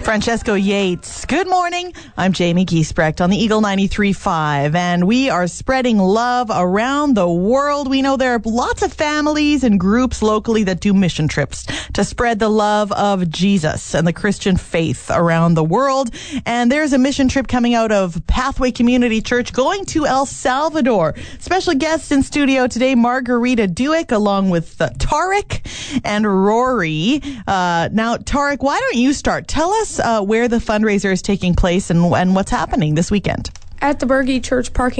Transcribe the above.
Francesco Yates. Good morning. I'm Jamie Giesbrecht on the Eagle 93.5, and we are spreading love around the world. We know there are lots of families and groups locally that do mission trips to spread the love of Jesus and the Christian faith around the world. And there's a mission trip coming out of Pathway Community Church going to El Salvador. Special guest in studio today, Margarita Duick, along with Tarek and Rory. Now, Tarek, why don't you start? Tell us where the fundraiser is taking place and what's happening this weekend. At the Berge Church parking